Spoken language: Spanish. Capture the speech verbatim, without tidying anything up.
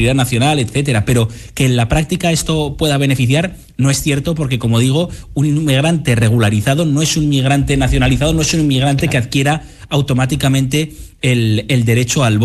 seguridad nacional, etcétera. Pero que en la práctica esto pueda beneficiar no es cierto, porque, como digo, un inmigrante regularizado no es un inmigrante nacionalizado, no es un inmigrante que adquiera automáticamente el, el derecho al voto.